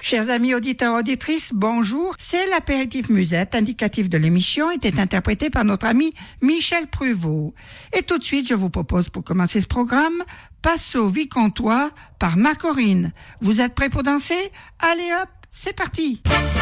Chers amis auditeurs, auditrices, bonjour. C'est l'apéritif musette, indicatif de l'émission, était interprété par notre ami Michel Pruvot. Et tout de suite, je vous propose pour commencer ce programme, Passo Vicomtois par Macorine. Vous êtes prêts pour danser? Allez hop, c'est parti!